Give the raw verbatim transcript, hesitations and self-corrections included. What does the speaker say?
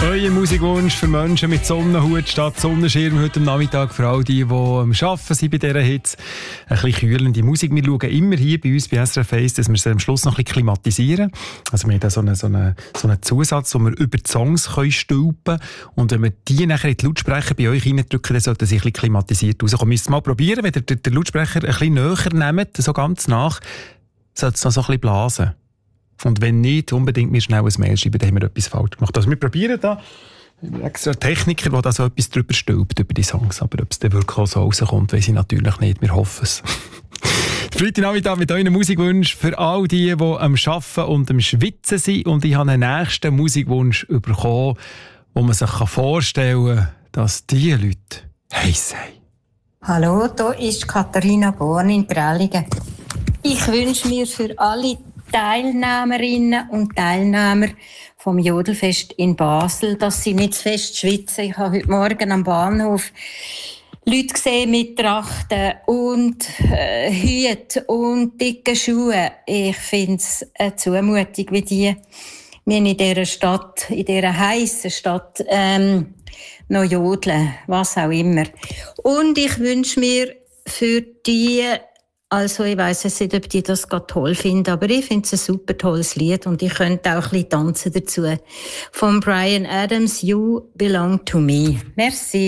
Euer Musikwunsch für Menschen mit Sonnenhut statt Sonnenschirm heute am Nachmittag. Für all die, die am Arbeiten sind bei dieser Hitze. Ein bisschen kühlende Musik. Wir schauen immer hier bei uns bei S R F eins, dass wir sie am Schluss noch ein bisschen klimatisieren. Also wir haben da so einen, so einen, so einen Zusatz, wo wir über die Songs können stülpen können. Und wenn wir die nachher in die Lautsprecher bei euch reindrücken, dann sollte sie ein bisschen klimatisiert rauskommen. Müsst ihr mal probieren, wenn ihr den Lautsprecher ein bisschen näher nehmt, so ganz nach, sollte es noch so ein bisschen blasen. Und wenn nicht, unbedingt mir schnell ein Mail schreiben, dann haben wir etwas falsch gemacht. Also wir probieren da extra Techniker, der da so etwas drüber stülpt, über die Songs. Aber ob es dann wirklich auch so rauskommt, weiss ich natürlich nicht. Wir hoffen es. Freitagnachmittag mit euren Musikwunsch für all die, die am Arbeiten und am Schwitzen sind. Und ich habe einen nächsten Musikwunsch bekommen, wo man sich vorstellen kann, dass diese Leute heiß sind. Hallo, hier ist Katharina Born in Prellingen. Ich wünsche mir für alle Teilnehmerinnen und Teilnehmer vom Jodelfest in Basel, dass sie nicht zu fest schwitzen. Ich habe heute Morgen am Bahnhof Leute gesehen mit Trachten und äh, Hüten und dicken Schuhen. Ich finde es eine Zumutung, wie die wir in dieser Stadt, in dieser heissen Stadt, ähm, noch jodeln, was auch immer. Und ich wünsche mir für die, also ich weiss nicht, ob die das gerade toll finden, aber ich finde es ein super tolles Lied und ich könnte auch ein bisschen tanzen dazu. Von Bryan Adams, You Belong to Me. Merci.